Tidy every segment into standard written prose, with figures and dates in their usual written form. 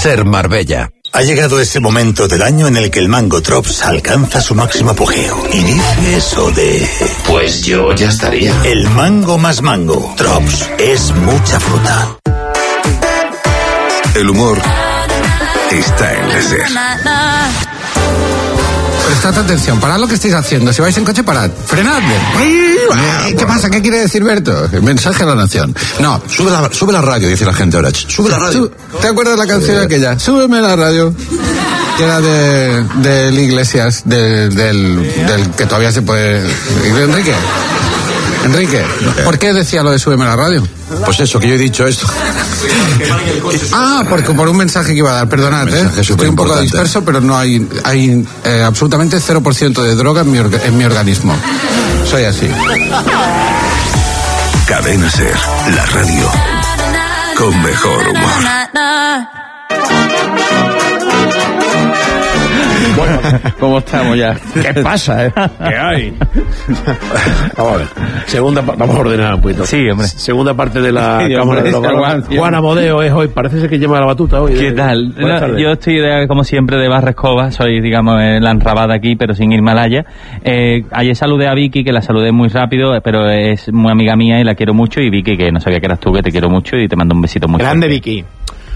Ser Marbella. Ha llegado ese momento del año en el que el mango Drops alcanza su máximo apogeo. Y dice eso de... Pues yo ya estaría. El mango más mango. Drops es mucha fruta. El humor está en la SER. Prestad atención, parad lo que estáis haciendo. Si vais en coche, parad. Frenadme. ¿Qué pasa? ¿Qué quiere decir Berto? El mensaje a la nación. No, sube la radio, dice la gente ahora. Sube la radio. ¿Te acuerdas de la canción aquella? Súbeme la radio. Que era del Iglesias, del que todavía se puede... Enrique, ¿por qué decía lo de súbeme la radio? Pues eso, que yo he dicho esto. Porque por un mensaje que iba a dar, perdonad, estoy un poco disperso, pero no hay absolutamente 0% de droga en mi organismo. Soy así. Cadena SER, la radio con mejor humor. Bueno, ¿cómo estamos ya? ¿Qué pasa, ¿Qué hay? Vamos a ver. Vamos a ordenar un poquito. Sí, hombre. Segunda parte de la Cámara de los Valores. Juan Amodeo es hoy. Parece ser que lleva la batuta hoy. ¿Qué tal? No, yo estoy, como siempre, de Barra Escoba. Soy, digamos, la enrabada aquí, pero sin Himalaya. Ayer saludé a Vicky, que la saludé muy rápido, pero es muy amiga mía y la quiero mucho. Y Vicky, que no sabía que eras tú, que te quiero mucho y te mando un besito muy grande, fuerte. Vicky.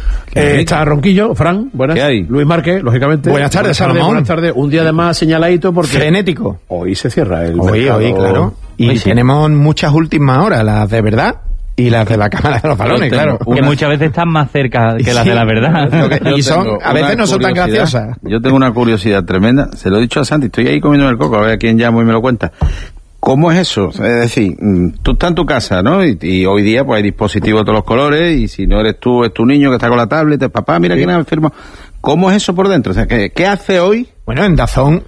Está Ronquillo, Fran, buenas. ¿Qué hay? Luis Márquez, lógicamente. Buenas tardes, buenas tardes. Un día además señaladito porque... Frenético. Hoy se cierra el mercado. Hoy, claro. Y hoy sí. Tenemos muchas últimas horas, las de verdad y las de la Cámara de los Balones, claro. Que muchas veces están más cerca que las de la verdad. A veces no son tan graciosas. Yo tengo una curiosidad tremenda. Se lo he dicho a Santi, estoy ahí comiendo el coco, a ver a quién llamo y me lo cuenta. ¿Cómo es eso? Es decir, tú estás en tu casa, ¿no? Y hoy día pues hay dispositivos de todos los colores, y si no eres tú, es tu niño que está con la tablet, papá, mira quién ha enfermo. ¿Cómo es eso por dentro? O sea, ¿qué hace hoy? Bueno, en Dazón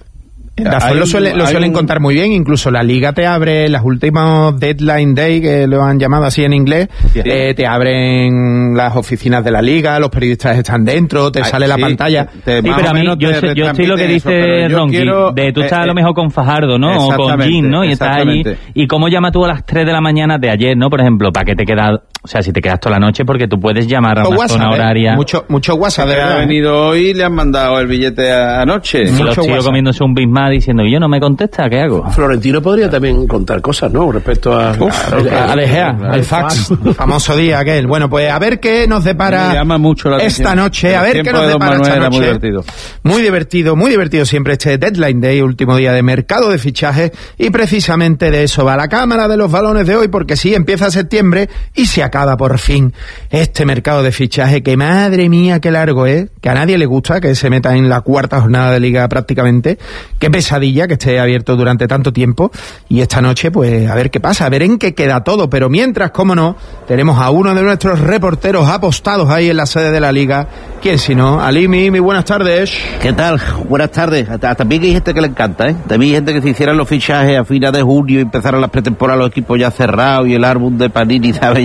lo suelen contar muy bien. Incluso la Liga te abre las últimas Deadline Day, que lo han llamado así en inglés. Te abren las oficinas de la Liga, los periodistas están dentro, te sale la pantalla. Pero a mí, yo estoy lo que dice Ronqui, tú estás a lo mejor con Fajardo, ¿no? O con Jim, ¿no? Y estás allí. ¿Y cómo llama tú a las 3 de la mañana de ayer, no? Por ejemplo, ¿para qué te quedas? O sea, si te quedas toda la noche, porque tú puedes llamar a una WhatsApp, zona horaria. Mucho WhatsApp, de verdad. Ha venido hoy y le han mandado el billete anoche. Y los tíos comiéndose un Big Mac diciendo, yo no me contesta, ¿qué hago? Florentino podría también contar cosas, ¿no? Respecto a... al EGEA, al fax. Famoso día aquel. Bueno, pues a ver qué nos depara me llama mucho la esta noche. A ver qué nos depara esta noche. Muy divertido siempre este Deadline Day, último día de mercado de fichajes. Y precisamente de eso va la Cámara de los Balones de hoy, porque sí, empieza septiembre y se acaba por fin este mercado de fichaje, que madre mía, qué largo es, que a nadie le gusta que se meta en la cuarta jornada de Liga prácticamente. Qué pesadilla que esté abierto durante tanto tiempo, y esta noche pues a ver qué pasa, a ver en qué queda todo. Pero mientras, cómo no, tenemos a uno de nuestros reporteros apostados ahí en la sede de la Liga. ¿Quién si no? Alimi, muy buenas tardes. ¿Qué tal? Buenas tardes. También hay gente que le encanta, ¿eh? También hay gente que se hicieran los fichajes a finales de junio y empezaran las pretemporadas, los equipos ya cerrados y el álbum de Panini, ¿sabes?